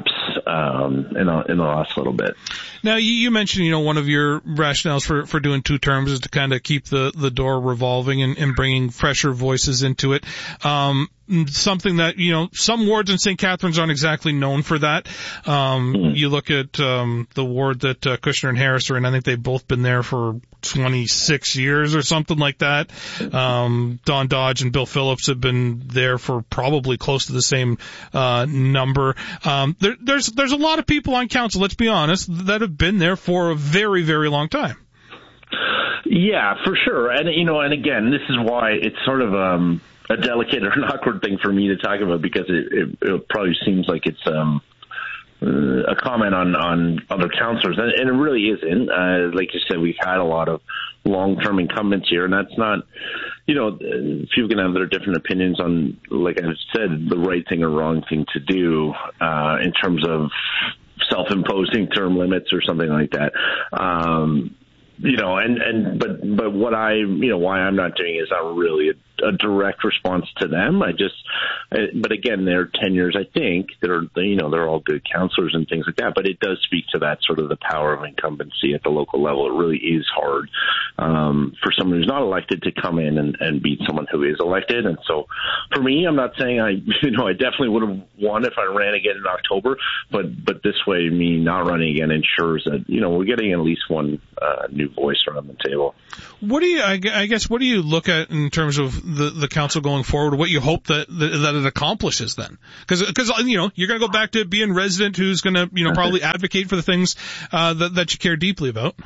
um, in, a, in the last little bit. Now, you, you mentioned, you know, one of your rationales for, for doing two terms is to kind of keep the, the door revolving and, and bringing fresher voices into it. Um, something that, you know, some wards in Saint Catharines aren't exactly known for that. Um, mm-hmm. You look at um, the ward that uh, Kushner and Harris are in. I think they've both been there for twenty-six years or something like that. Um, Don Dodge and Bill Phillips have been there for probably close to the same uh, number. Um, there, there's there's a lot of people on council, let's be honest, that have been there for a very, very long time. Yeah, for sure. And, you know, and again, this is why it's sort of um, a delicate or an awkward thing for me to talk about, because it, it, it probably seems like it's um, uh, a comment on, on other councillors, and, and it really isn't. Uh, like you said, we've had a lot of long-term incumbents here, and that's not, you know, people can have their different opinions on, like I said, the right thing or wrong thing to do uh, in terms of self-imposing term limits or something like that. Um, you know, and, and, but, but what I, you know, why I'm not doing it is not really a, a direct response to them. I just, I, but again, their tenures, I think, they're, you know, they're all good counselors and things like that, but it does speak to that sort of the power of incumbency at the local level. It really is hard, um, for someone who's not elected to come in and, and beat someone who is elected. And so for me, I'm not saying I, you know, I definitely would have won if I ran again in October, but, but this way, me not running again ensures that, you know, we're getting at least one, uh, new voice around the table. What do you, I guess, what do you look at in terms of the, the council going forward? What you hope that, that it accomplishes then? Because, because, you know, you're going to go back to being resident who's going to, you know, probably advocate for the things, uh, that, that you care deeply about.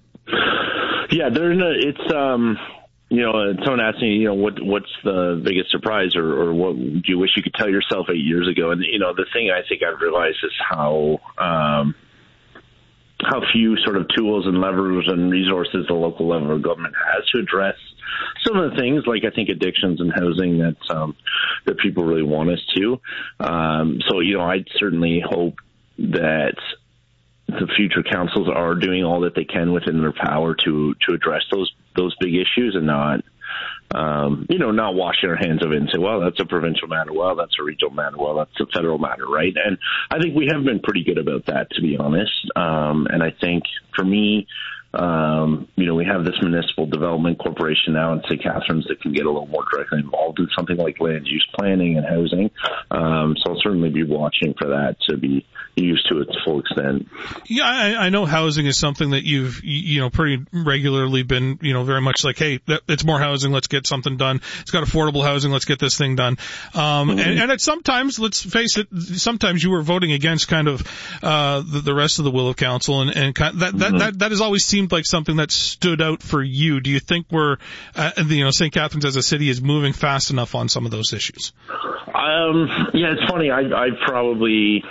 Yeah, there's no, it's, um, you know, someone asked me, you know, what, what's the biggest surprise, or, or what do you wish you could tell yourself eight years ago? And, you know, the thing I think I've realized is how, um, how few sort of tools and levers and resources the local level of government has to address some of the things, like I think addictions and housing, that um, that people really want us to. Um, so, you know, I certainly hope that the future councils are doing all that they can within their power to to address those those big issues, and not, um, you know, not washing our hands of it and say, well, that's a provincial matter, well, that's a regional matter, well, that's a federal matter, right? And I think we have been pretty good about that, to be honest. Um, and I think for me, um, you know, we have this municipal development corporation now in Saint Catharines that can get a little more directly involved in something like land use planning and housing. Um, so I'll certainly be watching for that to be used to its full extent. Yeah, I, I know housing is something that you've, you know, pretty regularly been, you know, very much like, hey, it's more housing, let's get something done. It's got affordable housing, let's get this thing done. Um, mm-hmm. and, and it's sometimes, let's face it, sometimes you were voting against kind of, uh, the, the rest of the will of council, and, and kind of that, mm-hmm. that, that, that has always seemed like something that stood out for you. Do you think we're, uh, you know, Saint Catharines as a city is moving fast enough on some of those issues? Um, yeah, it's funny. I, I probably,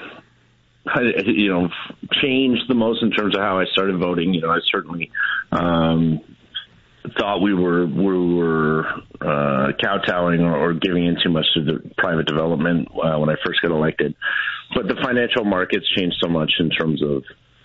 you know, changed the most in terms of how I started voting. You know, I certainly, um, thought we were, we were, uh, kowtowing or, or giving in too much to the private development, uh, when I first got elected. But the financial markets changed so much in terms of,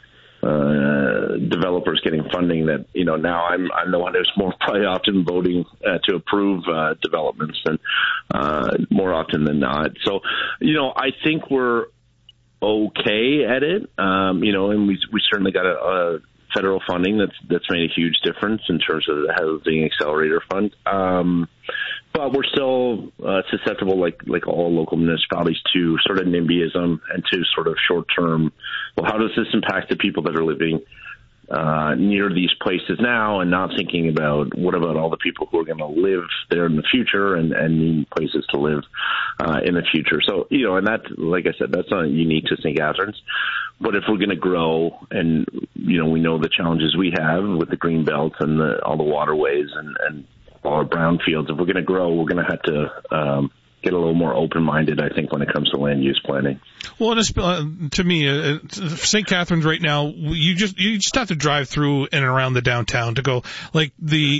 Uh, developers getting funding that, you know, now I'm I'm the one who's more probably often voting uh, to approve uh, developments than uh, more often than not. So, you know, I think we're okay at it, um, you know, and we we certainly got a, a federal funding that's that's made a huge difference in terms of the Housing Accelerator Fund. Um, but we're still uh, susceptible, like like all local municipalities, to sort of NIMBYism and to sort of short-term, well, how does this impact the people that are living uh, near these places now, and not thinking about what about all the people who are going to live there in the future and, and need places to live uh, in the future. So, you know, and that, like I said, that's not unique to Saint Catharines. But if we're going to grow, and, you know, we know the challenges we have with the green belt and the, all the waterways and, and all our brownfields, if we're going to grow, we're going to have to um, get a little more open-minded, I think, when it comes to land use planning. Well, it is, uh, to me, uh, Saint Catharines right now, you just you just have to drive through and around the downtown to go, like, the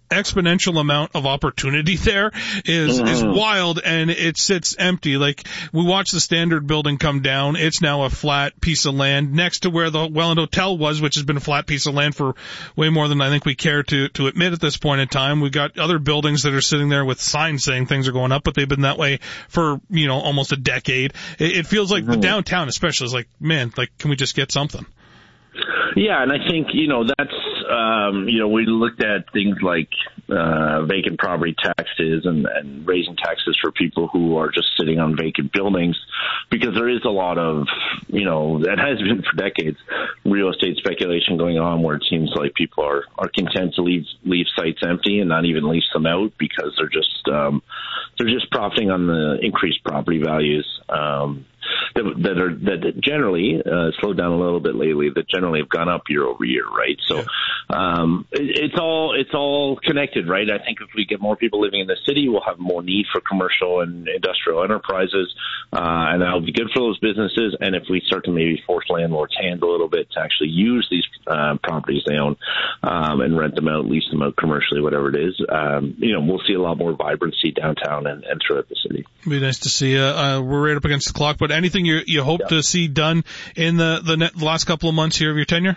exponential amount of opportunity there is mm-hmm. is wild, and it sits empty. Like, we watched the Standard building come down. It's now a flat piece of land next to where the Welland Hotel was, which has been a flat piece of land for way more than I think we care to to admit at this point in time. We've got other buildings that are sitting there with signs saying things are going up, but they've been that way for, you know, almost a decade. It, it feels like mm-hmm. the downtown especially is like, man, like, can we just get something? Yeah, and I think, you know, that's, um, you know, we looked at things like uh, vacant property taxes and, and raising taxes for people who are just sitting on vacant buildings, because there is a lot of, you know, that has been for decades, real estate speculation going on where it seems like people are, are content to leave leave sites empty and not even lease them out because they're just um, they're just profiting on the increased property values. Um, That, that are that generally uh, slowed down a little bit lately. That generally have gone up year over year, right? So um, it, it's all it's all connected, right? I think if we get more people living in the city, we'll have more need for commercial and industrial enterprises, uh, and that'll be good for those businesses. And if we start to maybe force landlords' hands a little bit to actually use these uh, properties they own um, and rent them out, lease them out commercially, whatever it is, um, you know, we'll see a lot more vibrancy downtown and, and throughout the city. It'd be nice to see. Uh, uh, we're right up against the clock, but anything you you hope yeah. to see done in the the, net, the last couple of months here of your tenure?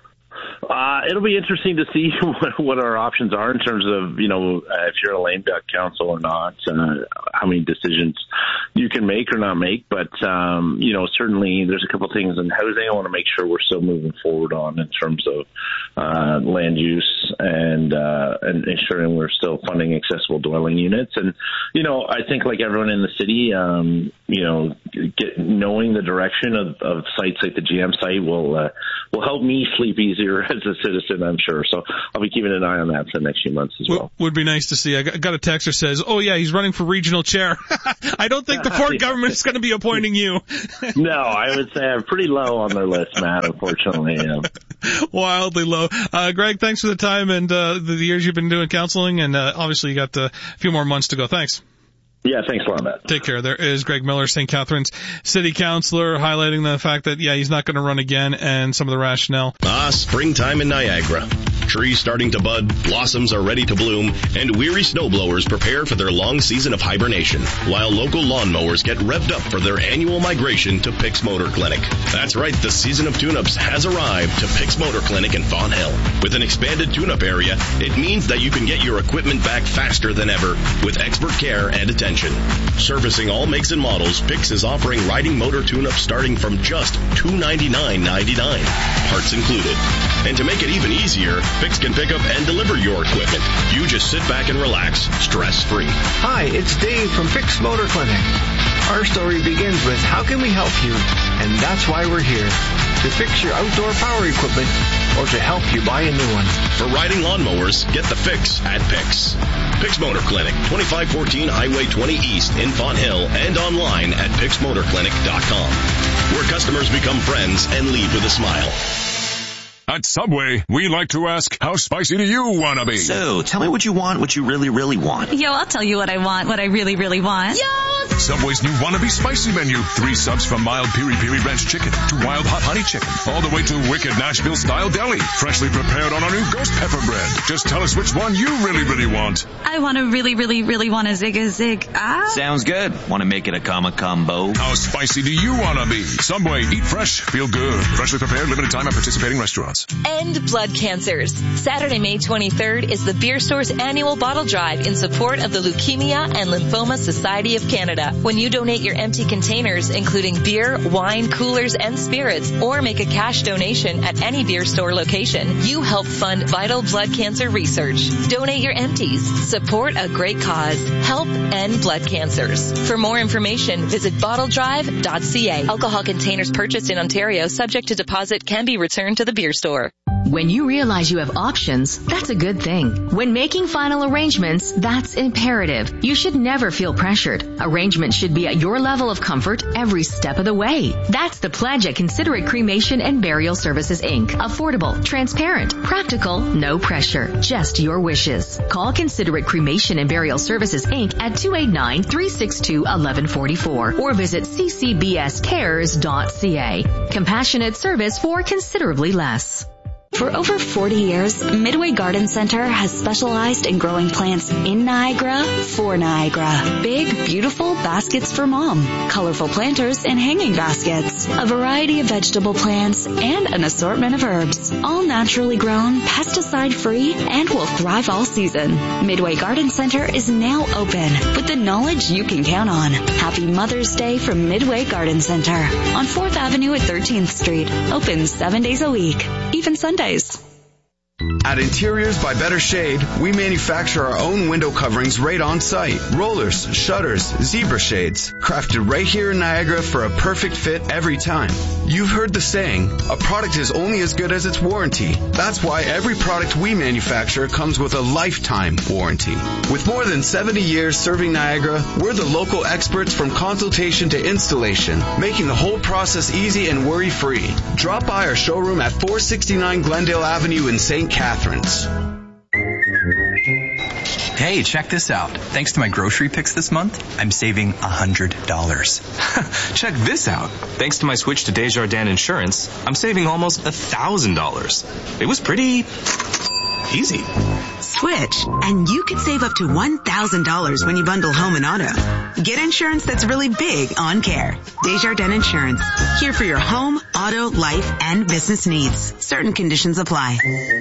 Uh, it'll be interesting to see what, what our options are in terms of, you know, uh, if you're a lame duck council or not, uh, how many decisions you can make or not make. But, um, you know, certainly there's a couple of things in housing I want to make sure we're still moving forward on in terms of uh, land use and, uh, and ensuring we're still funding accessible dwelling units. And, you know, I think like everyone in the city, um, you know, get, knowing the direction of, of sites like the G M site will, uh, will help me sleep easier as a citizen, I'm sure. So I'll be keeping an eye on that for the next few months as well. Would be nice to see. I got a text that says, oh yeah, he's running for regional chair. I don't think the Ford yeah. government is going to be appointing you. No, I would say I'm pretty low on their list, Matt, unfortunately. Yeah. Wildly low. Uh, Greg, thanks for the time and uh, the years you've been doing counseling, and uh, obviously you got a few more months to go. Thanks. Yeah, thanks a lot, Matt. Take care. There is Greg Miller, Saint Catharines City Councillor, highlighting the fact that, yeah, he's not going to run again and some of the rationale. Ah, springtime in Niagara. Trees starting to bud, blossoms are ready to bloom, and weary snowblowers prepare for their long season of hibernation, while local lawnmowers get revved up for their annual migration to Pix Motor Clinic. That's right, the season of tune-ups has arrived to Pix Motor Clinic in Fawn Hill. With an expanded tune-up area, it means that you can get your equipment back faster than ever with expert care and attention. Servicing all makes and models, Pix is offering riding motor tune-ups starting from just two hundred ninety-nine dollars and ninety-nine cents, parts included. And to make it even easier, Pix can pick up and deliver your equipment. You just sit back and relax, stress-free. Hi, it's Dave from Pix Motor Clinic. Our story begins with how can we help you? And that's why we're here. To fix your outdoor power equipment or to help you buy a new one. For riding lawnmowers, get the fix at Pix. Pix Motor Clinic, twenty-five fourteen Highway twenty East in Fawn Hill, and online at pix motor clinic dot com, where customers become friends and leave with a smile. At Subway, we like to ask, how spicy do you want to be? So, tell me what you want, what you really, really want. Yo, I'll tell you what I want, what I really, really want. Yo! Subway's new Wannabe Spicy Menu. Three subs from mild piri-piri ranch chicken to wild hot honey chicken, all the way to wicked Nashville-style deli, freshly prepared on our new ghost pepper bread. Just tell us which one you really, really want. I want to really, really, really want a zig a zig. Ah. Sounds good. Want to make it a comma combo? How spicy do you want to be? Subway, eat fresh, feel good. Freshly prepared, limited time at participating restaurants. End blood cancers. Saturday, May twenty-third is the Beer Store's annual bottle drive in support of the Leukemia and Lymphoma Society of Canada. When you donate your empty containers, including beer, wine, coolers, and spirits, or make a cash donation at any Beer Store location, you help fund vital blood cancer research. Donate your empties. Support a great cause. Help end blood cancers. For more information, visit bottle drive dot c a. Alcohol containers purchased in Ontario subject to deposit can be returned to the Beer Store. When you realize you have options, that's a good thing. When making final arrangements, that's imperative. You should never feel pressured. Arrangements should be at your level of comfort every step of the way. That's the pledge at Considerate Cremation and Burial Services, Incorporated. Affordable, transparent, practical, no pressure, just your wishes. Call Considerate Cremation and Burial Services, Incorporated at two eight nine, three six two, one one four four or visit c c b s cares dot c a. Compassionate service for considerably less. For over forty years, Midway Garden Center has specialized in growing plants in Niagara for Niagara. Big, beautiful baskets for mom, colorful planters and hanging baskets, a variety of vegetable plants, and an assortment of herbs. All naturally grown, pesticide-free, and will thrive all season. Midway Garden Center is now open with the knowledge you can count on. Happy Mother's Day from Midway Garden Center on fourth Avenue at thirteenth Street. Open seven days a week, even Sundays. At Interiors by Better Shade, we manufacture our own window coverings right on site. Rollers, shutters, zebra shades, crafted right here in Niagara for a perfect fit every time. You've heard the saying, a product is only as good as its warranty. That's why every product we manufacture comes with a lifetime warranty. With more than seventy years serving Niagara, we're the local experts from consultation to installation, making the whole process easy and worry-free. Drop by our showroom at four sixty-nine Glendale Avenue in Saint Catharines. Hey, check this out. Thanks to my grocery picks this month, I'm saving one hundred dollars. Check this out. Thanks to my switch to Desjardins Insurance, I'm saving almost one thousand dollars. It was pretty easy. Switch, and you could save up to one thousand dollars when you bundle home and auto. Get insurance that's really big on care. Desjardins Insurance, here for your home, auto, life, and business needs. Certain conditions apply.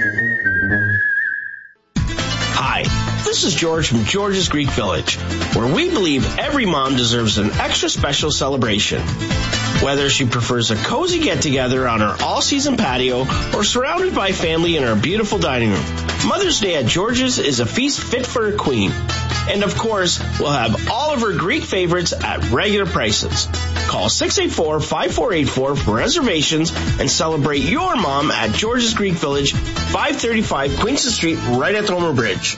Hi, this is George from George's Greek Village, where we believe every mom deserves an extra special celebration. Whether she prefers a cozy get-together on our all-season patio or surrounded by family in our beautiful dining room, Mother's Day at George's is a feast fit for a queen. And of course, we'll have all of her Greek favorites at regular prices. Call six eight four, five four eight four for reservations and celebrate your mom at George's Greek Village, five thirty-five Queenston Street, right at Homer Bridge.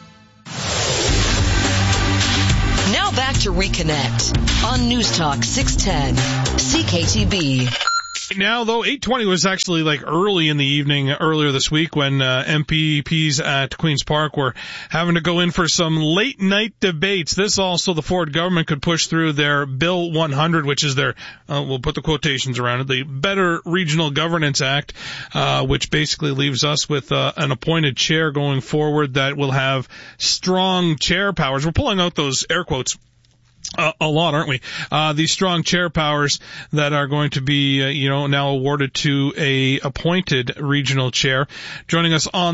Now back to Reconnect on News Talk six ten C K T B. Now, though, eight twenty was actually like early in the evening earlier this week when uh, M P Ps at Queen's Park were having to go in for some late night debates. This also, the Ford government could push through their Bill one hundred, which is their, uh, we'll put the quotations around it, the Better Regional Governance Act, uh, which basically leaves us with uh, an appointed chair going forward that will have strong chair powers. We're pulling out those air quotes Uh, a lot, aren't we? Uh, these strong chair powers that are going to be, uh, you know, now awarded to a appointed regional chair. Joining us on